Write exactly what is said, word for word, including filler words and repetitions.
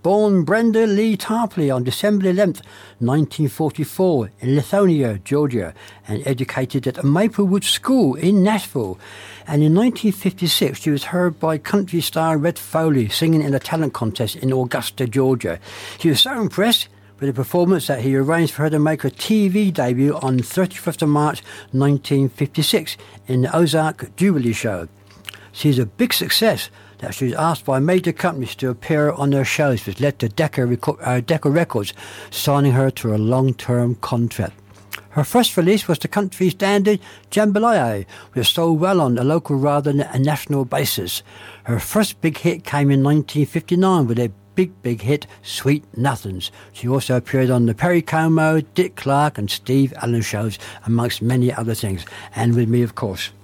born Brenda Lee Tarpley on December eleventh, nineteen forty-four in Lithonia, Georgia, and educated at Maplewood School in Nashville. And in nineteen fifty-six, she was heard by country star Red Foley singing in a talent contest in Augusta, Georgia. She was so impressed with the performance that he arranged for her to make her T V debut on thirty-first of March nineteen fifty-six in the Ozark Jubilee Show. She's a big success that she was asked by major companies to appear on their shows, which led to Decca, Reco- uh, Decca Records signing her to a long-term contract. Her first release was the country standard Jambalaya, which sold well on a local rather than a national basis. Her first big hit came in nineteen fifty-nine with a big, big hit, Sweet Nothings. She also appeared on the Perry Como, Dick Clark and Steve Allen shows, amongst many other things. And with me, of course,